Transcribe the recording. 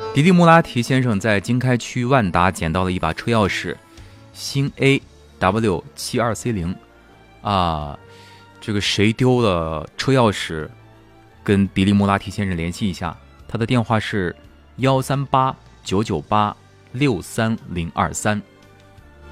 迪利穆拉提先生在经开区万达捡到了一把车钥匙，星 AW72C0 啊，这个谁丢了车钥匙，跟迪利穆拉提先生联系一下，他的电话是138-998-63023。